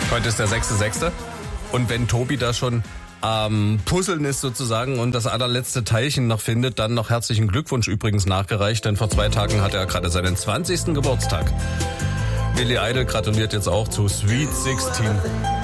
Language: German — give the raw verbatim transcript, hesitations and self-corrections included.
Heute ist der sechste sechste Und wenn Tobi da schon am ähm, Puzzeln ist sozusagen und das allerletzte Teilchen noch findet, dann noch herzlichen Glückwunsch übrigens nachgereicht, denn vor zwei Tagen hat er gerade seinen zwanzigsten Geburtstag. Billy Idol gratuliert jetzt auch zu Sweet sechzehn.